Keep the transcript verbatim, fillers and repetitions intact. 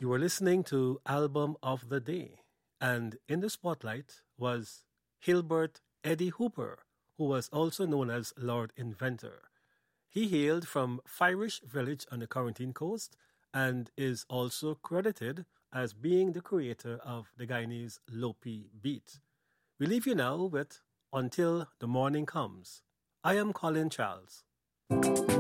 You were listening to Album of the Day, and in the spotlight was Hilbert Eddie Hooper, who was also known as Lord Inventor. He hailed from Fyrish Village on the Quarantine Coast and is also credited as being the creator of the Guyanese Lopi beat. We leave you now with Until the Morning Comes. I am Colin Charles.